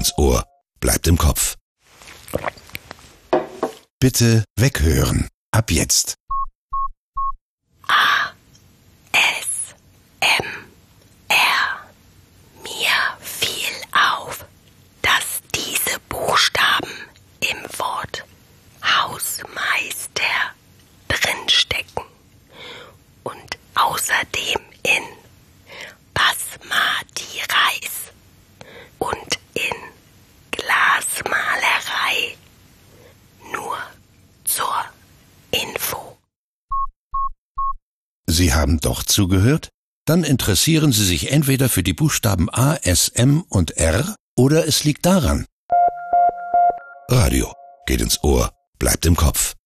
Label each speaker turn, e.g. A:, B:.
A: ins Ohr, bleibt im Kopf. Bitte weghören. Ab jetzt.
B: ASMR. Mir fiel auf, dass diese Buchstaben im Wort Hausmeister drinstecken und außerdem in Basmati Reis und in Glasmalerei. Nur zur Info.
A: Sie haben doch zugehört? Dann interessieren Sie sich entweder für die Buchstaben A, S, M und R oder es liegt daran. Radio geht ins Ohr, bleibt im Kopf.